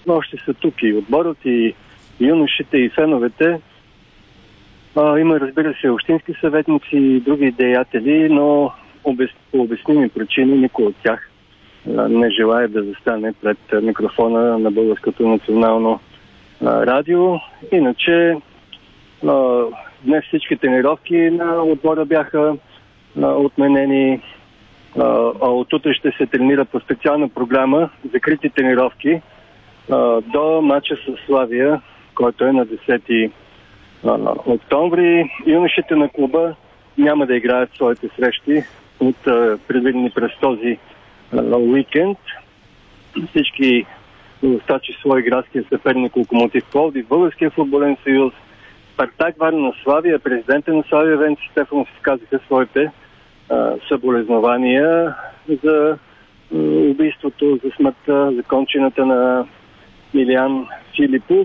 още са тук и отборът, и юношите, и феновете. Има, разбира се, общински съветници и други деятели, но по обясними причини никой от тях не желая да застане пред микрофона на Българското национално радио. Иначе днес всички тренировки на отбора бяха отменени. От утре ще се тренира по специална програма, закрити тренировки до мача с Славия, който е на 10 октомври. Юношите на клуба няма да играят своите срещи от предвидени през този уикенд. Всички в число и градския съперник Локомотив Пловдив, Българския футболен съюз, Спартак Варна, Славия, президента на Славия Венци Стефанов изказаха своите съболезнования за убийството, за смъртта, за кончината на Илиян Филипов.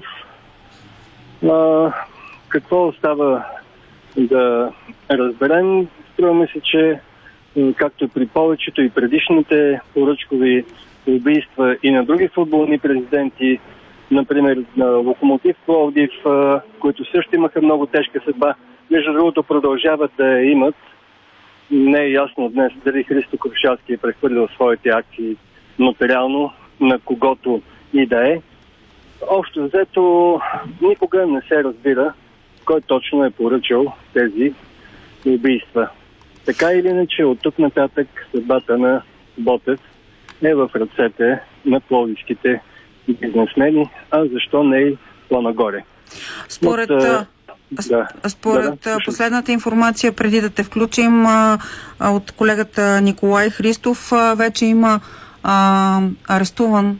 Какво остава да разберем? Струваме се, че както и при повечето и предишните поръчкови убийства и на други футболни президенти, например на Локомотив Пловдив, които също имаха много тежка съдба, между другото продължават да имат. Не е ясно днес дали Христо Крушевски е прехвърлил своите акции нотариално на когото и да е. Общо взето никога не се разбира кой точно е поръчал тези убийства. Така или иначе, от тук нататък съдбата на Ботев е в ръцете на пловдивските бизнесмени, а защо не и по-нагоре. Според последната информация, преди да те включим, от колегата Николай Христов, вече има арестуван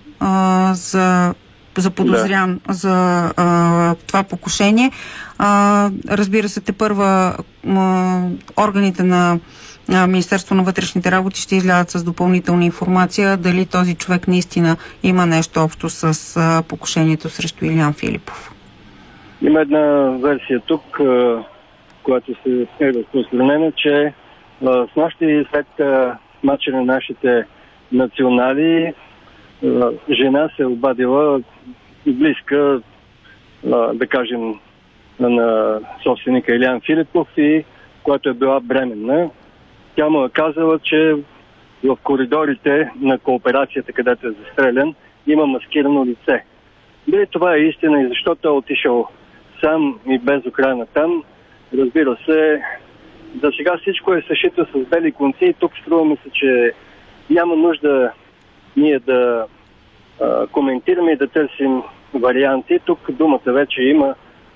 за подозрян за това покушение. Разбира се, тепърва органите на Министерство на вътрешните работи ще излязат с допълнителна информация дали този човек наистина има нещо общо с покушението срещу Илиян Филипов. Има една версия тук, която се е разпространена, че с нощи след мача на нашите национали жена се обадила близка, да кажем, на собственика Илиян Филипов, и която е била бременна. Тя му е казала, че в коридорите на кооперацията, където е застрелян, има маскирано лице. Дали това е истина и защо той е отишъл сам и без охрана там, разбира се, за сега всичко е съшито с бели конци и тук струваме се, че няма нужда ние да коментираме и да търсим варианти. Тук думата вече има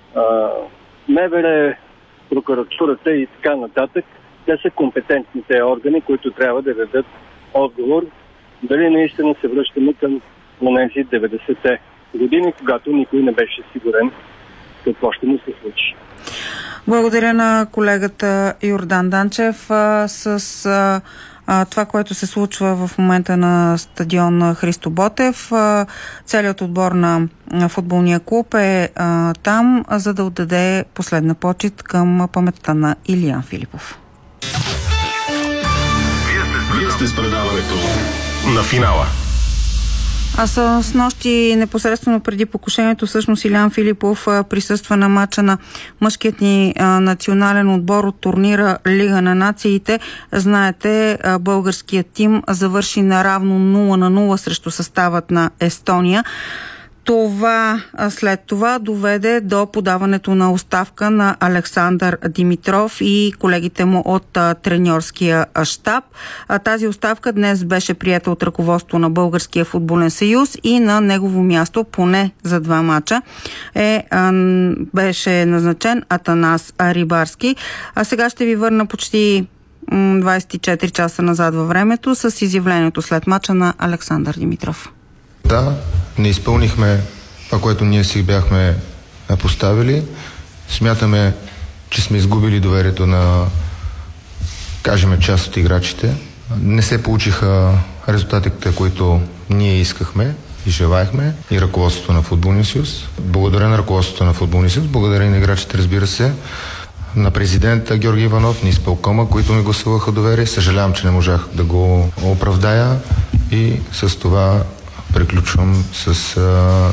МВР, прокуратурата и така нататък. Те са компетентните органи, които трябва да дадат отговор дали наистина се връщаме към онези 90-те години, когато никой не беше сигурен какво ще му се случи. Благодаря на колегата Йордан Данчев. С това, което се случва в момента на стадион Христо Ботев, целият отбор на футболния клуб е там, за да отдаде последна почит към паметта на Илиян Филипов. Вие сте с предаването на финала. С нощи, непосредствено преди покушението, всъщност Илиян Филипов присъства на мача на мъжкият ни национален отбор от турнира Лига на нациите. Знаете, българският тим завърши наравно 0-0 срещу съставът на Естония. Това след това доведе до подаването на оставка на Александър Димитров и колегите му от треньорския щаб. Тази оставка днес беше приета от ръководството на Българския футболен съюз и на негово място, поне за 2 мача, беше назначен Атанас Рибарски. А сега ще ви върна почти 24 часа назад във времето с изявлението след мача на Александър Димитров. Да, не изпълнихме това, което ние си бяхме поставили. Смятаме, че сме изгубили доверието на, кажем, част от играчите. Не се получиха резултатите, които ние искахме и желаехме, и ръководството на Футболния съюз. Благодаря на ръководството на Футболния съюз, благодаря и на играчите, разбира се, на президента Георги Иванов, на изпълкома, които ми гласуваха доверие. Съжалявам, че не можах да го оправдая и с това приключвам с